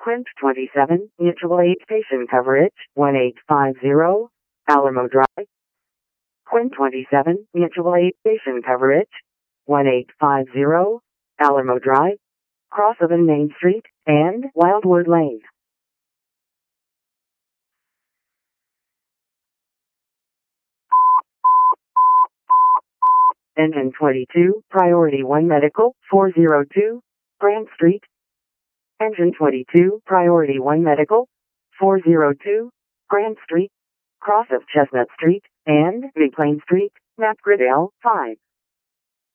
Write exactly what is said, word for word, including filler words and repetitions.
Quint twenty-seven, Mutual Aid Station Coverage, one eight five zero, Alamo Drive. Quint twenty-seven, Mutual Aid Station Coverage, one eight five zero, Alamo Drive, Crosshaven Main Street, and Wildwood Lane. Engine twenty-two, Priority one Medical, four oh two, Grant Street. Engine twenty-two, Priority one Medical, four oh two, Grant Street, cross of Chestnut Street, and McLean Street, Map Grid L five.